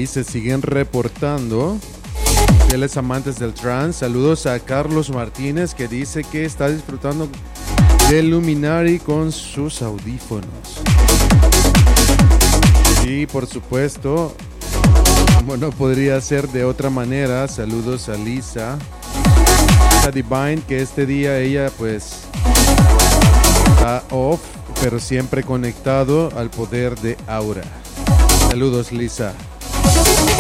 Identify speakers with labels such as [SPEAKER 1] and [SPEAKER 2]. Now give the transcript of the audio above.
[SPEAKER 1] Y se siguen reportando fieles amantes del trance. Saludos a Carlos Martínez, que dice que está disfrutando del Luminary con sus audífonos. Y por supuesto, como no podría ser de otra manera, saludos a Lisa Divine, que este día ella pues está off, pero siempre conectado al poder de Aura. Saludos, Lisa.